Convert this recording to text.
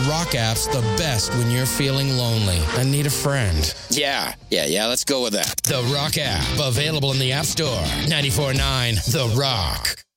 Rock app's the best when you're feeling lonely and need a friend. Yeah, let's go with that. The Rock app, available in the App Store. 94.9 The Rock.